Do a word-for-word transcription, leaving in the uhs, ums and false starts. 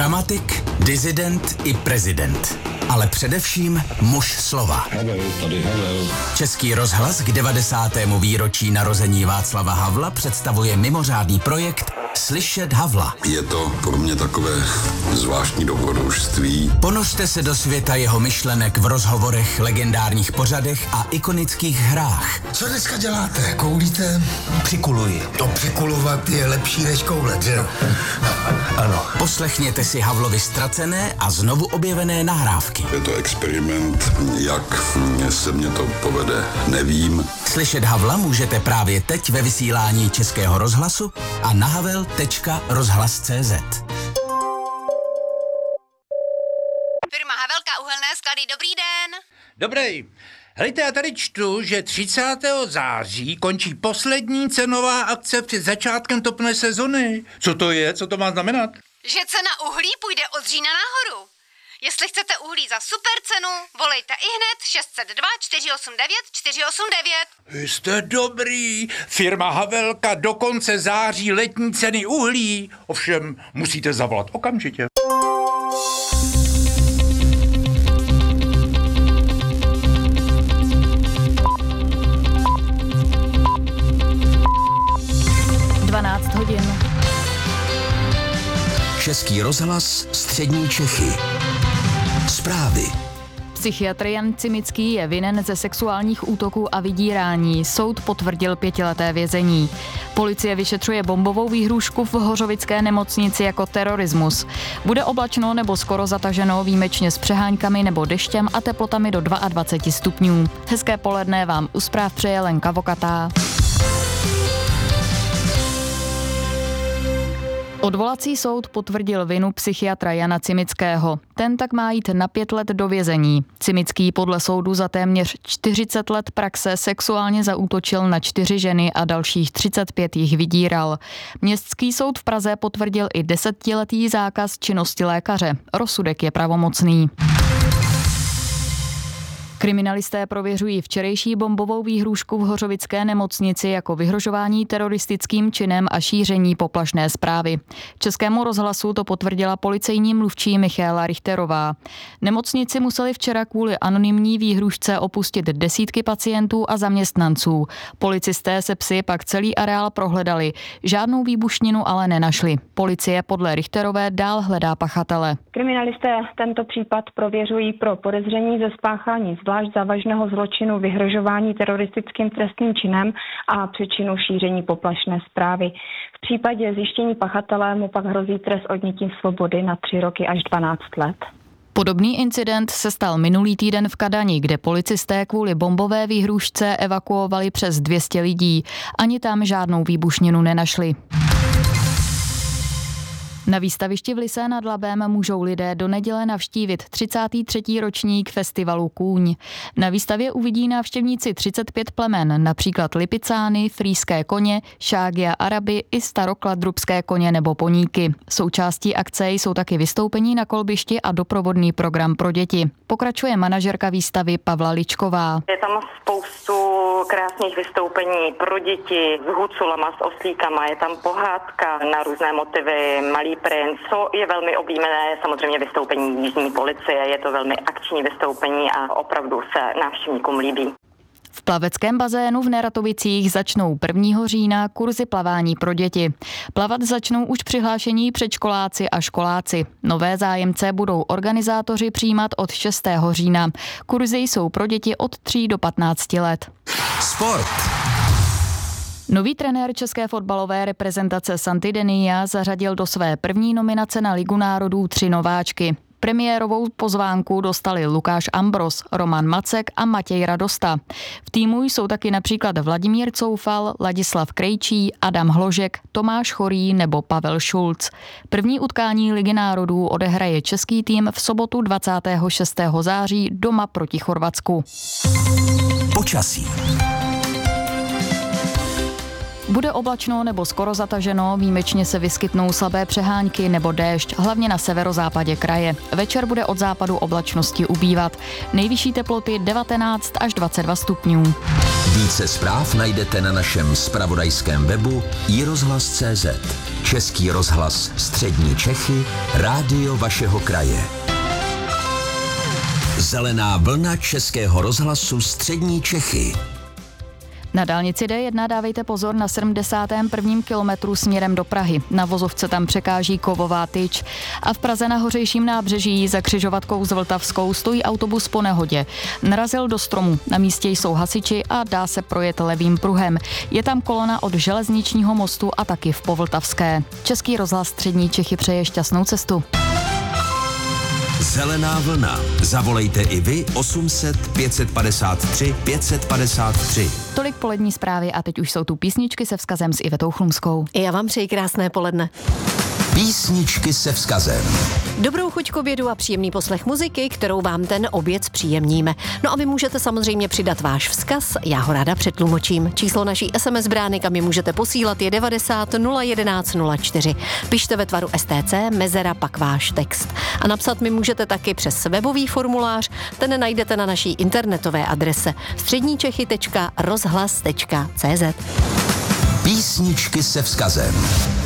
Dramatik, disident i prezident. Ale především muž slova. Havel, tady Havel. Český rozhlas k devadesátému výročí narození Václava Havla představuje mimořádný projekt Slyšet Havla. Je to pro mě takové zvláštní dobrodružství. Ponořte se do světa jeho myšlenek v rozhovorech, legendárních pořadech a ikonických hrách. Co dneska děláte? Koulíte? Přikuluji. To přikulovat je lepší než koulet, že jo? Ano. Poslechněte si Havlovy ztracené a znovu objevené nahrávky. Je to experiment, jak se mě to povede, nevím. Slyšet Havla můžete právě teď ve vysílání Českého rozhlasu a na havel tečka rozhlas tečka cé zet. Firma Havelka uhelné sklady, dobrý den. Dobrý. Helejte, já tady čtu, že třicátého září končí poslední cenová akce před začátkem topné sezony. Co to je? Co to má znamenat? Že cena uhlí půjde od října nahoru. Jestli chcete uhlí za super cenu, volejte ihned šest set dva čtyři osm devět čtyři osm devět. Vy jste dobrý. Firma Havelka do konce září letní ceny uhlí. Ovšem, musíte zavolat okamžitě. dvanáct hodin. Český rozhlas, střední Čechy. Zprávy. Psychiatr Jan Cimický je vinen ze sexuálních útoků a vydírání. Soud potvrdil pětileté vězení. Policie vyšetřuje bombovou výhrůžku v Hořovické nemocnici jako terorismus. Bude oblačno nebo skoro zataženo, výjimečně s přeháňkami nebo deštěm a teplotami do dvacet dva stupňů. Hezké poledne vám u zpráv přeje Lenka Vokatá. Odvolací soud potvrdil vinu psychiatra Jana Cimického. Ten tak má jít na pět let do vězení. Cimický podle soudu za téměř čtyřicet let praxe sexuálně zaútočil na čtyři ženy a dalších třicet pět jich vydíral. Městský soud v Praze potvrdil i desetiletý zákaz činnosti lékaře. Rozsudek je pravomocný. Kriminalisté prověřují včerejší bombovou výhrůžku v Hořovické nemocnici jako vyhrožování teroristickým činem a šíření poplašné zprávy. Českému rozhlasu to potvrdila policejní mluvčí Michaela Richterová. Nemocnici museli včera kvůli anonymní výhrůžce opustit desítky pacientů a zaměstnanců. Policisté se psy pak celý areál prohledali. Žádnou výbušninu ale nenašli. Policie podle Richterové dál hledá pachatele. Kriminalisté tento případ prověřují pro podezření ze spáchání zvlášť závažného zločinu vyhrožování teroristickým trestným činem a přečinu šíření poplašné zprávy. V případě zjištění pachatele mu pak hrozí trest odnětí svobody na tři roky až dvanáct let. Podobný incident se stal minulý týden v Kadani, kde policisté kvůli bombové výhrůžce evakuovali přes dvě stě lidí. Ani tam žádnou výbušninu nenašli. Na výstavišti v Lysé nad Labem můžou lidé do neděle navštívit třicátý třetí ročník festivalu Kůň. Na výstavě uvidí návštěvníci třicet pět plemen, například lipicány, frýské koně, šágy a araby i starokladrubské koně nebo poníky. Součástí akce jsou taky vystoupení na kolbišti a doprovodný program pro děti. Pokračuje manažerka výstavy Pavla Ličková. Je tam spoustu krásných vystoupení pro děti s huculama, s oslíkama, je tam pohádka na různé motivy, malý princ, co je velmi oblíbené, samozřejmě vystoupení jízdní policie, je to velmi akční vystoupení a opravdu se návštěvníkům líbí. V plaveckém bazénu v Neratovicích začnou prvního října kurzy plavání pro děti. Plavat začnou už přihlášení předškoláci a školáci. Nové zájemce budou organizátoři přijímat od šestého října. Kurzy jsou pro děti od tří do patnácti let. Sport. Nový trenér české fotbalové reprezentace Santi Denia zařadil do své první nominace na Ligu národů tři nováčky. Premiérovou pozvánku dostali Lukáš Ambros, Roman Macek a Matěj Radosta. V týmu jsou taky například Vladimír Coufal, Ladislav Krejčí, Adam Hložek, Tomáš Chorý nebo Pavel Šulc. První utkání Ligy národů odehraje český tým v sobotu dvacátého šestého září doma proti Chorvatsku. Počasí. Bude oblačno nebo skoro zataženo, výjimečně se vyskytnou slabé přehánky nebo déšť, hlavně na severozápadě kraje. Večer bude od západu oblačnosti ubývat. Nejvyšší teploty devatenáct až dvacet dva stupňů. Více zpráv najdete na našem zpravodajském webu i rozhlas tečka cé zet. Český rozhlas Střední Čechy, rádio vašeho kraje. Zelená vlna Českého rozhlasu Střední Čechy. Na dálnici D jedna dávejte pozor na sedmdesátém prvním kilometru směrem do Prahy. Na vozovce tam překáží kovová tyč. A v Praze na Hořejším nábřeží za křižovatkou s Vltavskou stojí autobus po nehodě. Narazil do stromu. Na místě jsou hasiči a dá se projet levým pruhem. Je tam kolona od železničního mostu a taky v Povltavské. Český rozhlas Střední Čechy přeje šťastnou cestu. Zelená vlna. Zavolejte i vy osm set pět padesát tři pět padesát tři. Tolik polední zprávy a teď už jsou tu písničky se vzkazem s Ivetou Chlumskou. Já vám přeji krásné poledne. Písničky se vzkazem. Dobrou chuť k obědu a příjemný poslech muziky, kterou vám ten oběd zpříjemníme. No a vy můžete samozřejmě přidat váš vzkaz, já ho ráda přetlumočím. Číslo naší es em es brány, kam je můžete posílat, je devadesát nula jedenáct nula čtyři. Pište ve tvaru es té cé, mezera, pak váš text. A napsat mi můžete taky přes webový formulář, ten najdete na naší internetové adrese středníčechy tečka rozhlas tečka cé zet. Písničky se vzkazem.